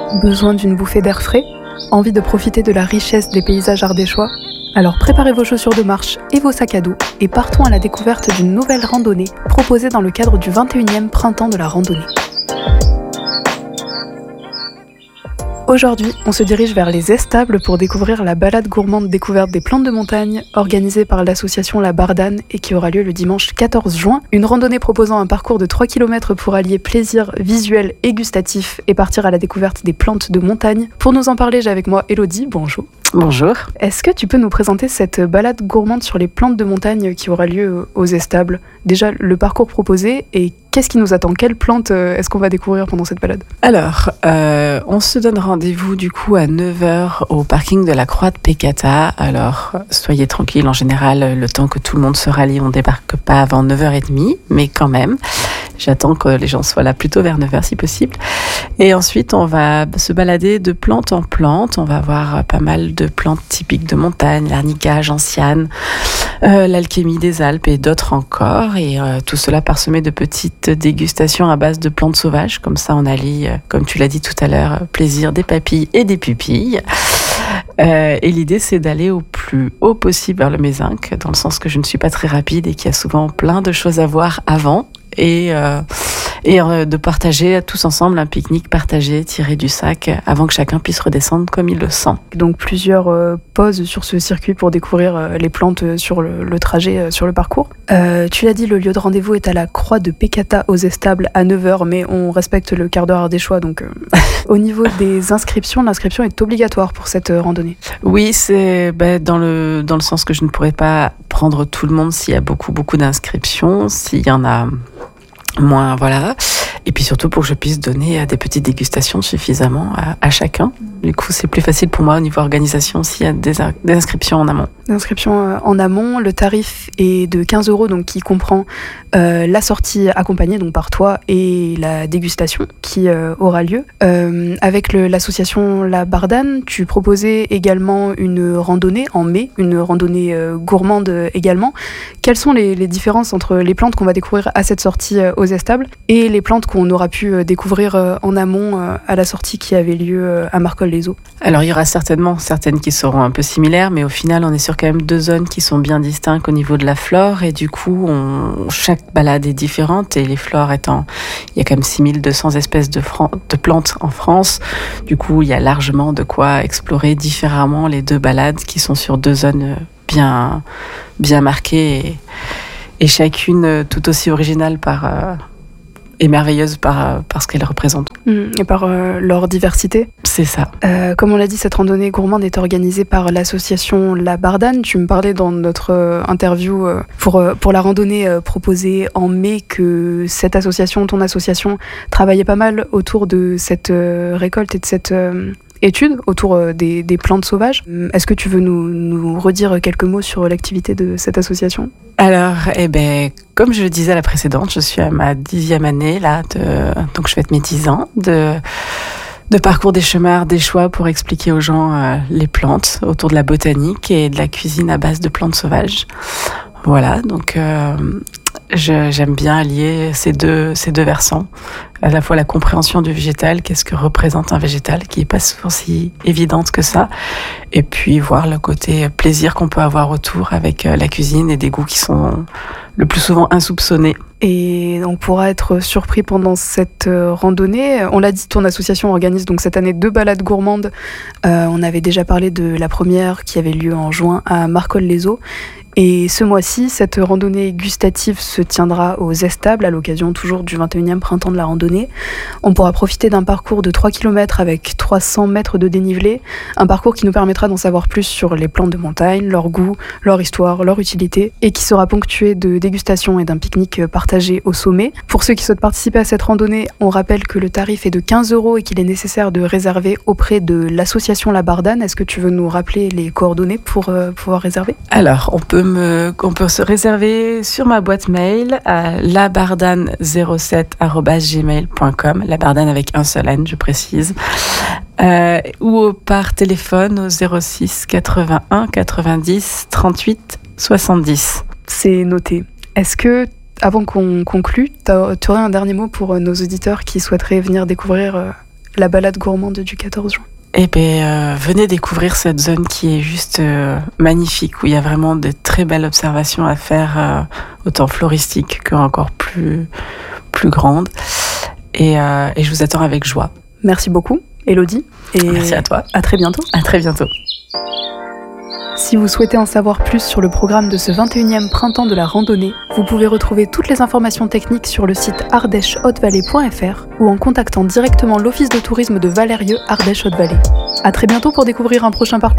Besoin d'une bouffée d'air frais? Envie de profiter de la richesse des paysages ardéchois? Alors préparez vos chaussures de marche et vos sacs à dos et partons à la découverte d'une nouvelle randonnée proposée dans le cadre du 21e printemps de la randonnée. Aujourd'hui, on se dirige vers les Estables pour découvrir la balade gourmande découverte des plantes de montagne organisée par l'association La Bardane et qui aura lieu le dimanche 14 juin. Une randonnée proposant un parcours de 3 km pour allier plaisir visuel et gustatif et partir à la découverte des plantes de montagne. Pour nous en parler, j'ai avec moi Elodie, bonjour. Bonjour. Est-ce que tu peux nous présenter cette balade gourmande sur les plantes de montagne qui aura lieu aux Estables? Déjà, le parcours proposé et qu'est-ce qui nous attend? Quelles plantes est-ce qu'on va découvrir pendant cette balade? Alors, on se donne rendez-vous du coup à 9h au parking de la Croix de Pécata. Alors, soyez tranquilles, en général, le temps que tout le monde se rallie, on ne débarque pas avant 9h30, mais quand même, j'attends que les gens soient là plutôt vers 9h si possible. Et ensuite, on va se balader de plante en plante. On va voir pas mal de plantes typiques de montagne, l'arnica, gentiane, l'alchémie des Alpes et d'autres encore. Et tout cela parsemé de petites dégustations à base de plantes sauvages. Comme ça, on allie, comme tu l'as dit tout à l'heure, plaisir des papilles et des pupilles. Et l'idée, c'est d'aller au plus haut possible vers le Mézenc, dans le sens que je ne suis pas très rapide et qu'il y a souvent plein de choses à voir avant. Et de partager tous ensemble un pique-nique partagé, tiré du sac, avant que chacun puisse redescendre comme il le sent. Donc plusieurs pauses sur ce circuit pour découvrir les plantes sur le trajet, sur le parcours. Tu l'as dit, le lieu de rendez-vous est à la Croix de Pécata aux Estables à 9h, mais on respecte le quart d'heure ardéchois. Donc, au niveau des inscriptions, l'inscription est obligatoire pour cette randonnée. Oui, c'est dans le sens que je ne pourrais pas prendre tout le monde s'il y a beaucoup d'inscriptions, s'il y en a moins, voilà. Et puis surtout pour que je puisse donner des petites dégustations suffisamment à chacun. Du coup, c'est plus facile pour moi au niveau organisation s'il y a des inscriptions en amont. L'inscription en amont, le tarif est de 15 €, donc qui comprend la sortie accompagnée donc par toi et la dégustation qui aura lieu. Avec l'association La Bardane, tu proposais également une randonnée en mai, une randonnée gourmande également. Quelles sont les différences entre les plantes qu'on va découvrir à cette sortie aux Estables et les plantes qu'on aura pu découvrir en amont à la sortie qui avait lieu à Marcolle-les-Eaux? Alors, il y aura certainement certaines qui seront un peu similaires, mais au final, on est sur quand même 2 zones qui sont bien distinctes au niveau de la flore, et du coup, chaque balade est différente, et les flores étant... Il y a quand même 6200 espèces de plantes en France. Du coup, il y a largement de quoi explorer différemment les 2 balades qui sont sur 2 zones bien marquées, et chacune tout aussi originale et merveilleuse par ce qu'elle représente. Et par leur diversité. C'est ça. Comme on l'a dit, cette randonnée gourmande est organisée par l'association La Bardane. Tu me parlais dans notre interview pour la randonnée proposée en mai que cette association, ton association, travaillait pas mal autour de cette récolte et de cette... études autour des plantes sauvages. Est-ce que tu veux nous redire quelques mots sur l'activité de cette association? Alors, comme je le disais à la précédente, je suis à ma 10e année, là, donc je fête mes 10 ans de parcours des chemins ardéchois pour expliquer aux gens les plantes autour de la botanique et de la cuisine à base de plantes sauvages. Voilà, donc j'aime bien allier ces deux versants, à la fois la compréhension du végétal, qu'est-ce que représente un végétal, qui n'est pas souvent si évidente que ça, et puis voir le côté plaisir qu'on peut avoir autour avec la cuisine et des goûts qui sont le plus souvent insoupçonnés. Et on pourra être surpris pendant cette randonnée. On l'a dit, ton association organise donc cette année 2 balades gourmandes. On avait déjà parlé de la première qui avait lieu en juin à Marcolle-les-Eaux. Et ce mois-ci, cette randonnée gustative se tiendra aux Estables à l'occasion toujours du 21e printemps de la randonnée. On pourra profiter d'un parcours de 3 km avec 300 mètres de dénivelé, un parcours qui nous permettra d'en savoir plus sur les plantes de montagne, leur goût, leur histoire, leur utilité, et qui sera ponctué de dégustations et d'un pique-nique partagé au sommet. Pour ceux qui souhaitent participer à cette randonnée, on rappelle que le tarif est de 15 € et qu'il est nécessaire de réserver auprès de l'association La Bardane. Est-ce que tu veux nous rappeler les coordonnées pour pouvoir réserver? Alors, on peut se réserver sur ma boîte mail à labardane07@gmail.com, labardane avec un seul N, je précise, ou par téléphone au 06 81 90 38 70. C'est noté. Est-ce que, avant qu'on conclue, tu aurais un dernier mot pour nos auditeurs qui souhaiteraient venir découvrir la balade gourmande du 14 juin. Eh bien, venez découvrir cette zone qui est juste magnifique, où il y a vraiment de très belles observations à faire, autant floristiques qu'encore plus grandes. Et je vous attends avec joie. Merci beaucoup, Élodie. Et merci à toi. À très bientôt. À très bientôt. Si vous souhaitez en savoir plus sur le programme de ce 21e printemps de la randonnée, vous pouvez retrouver toutes les informations techniques sur le site ardèche-haute-vallée.fr ou en contactant directement l'office de tourisme de Valérieux Ardèche-Haute-Vallée. À très bientôt pour découvrir un prochain parcours.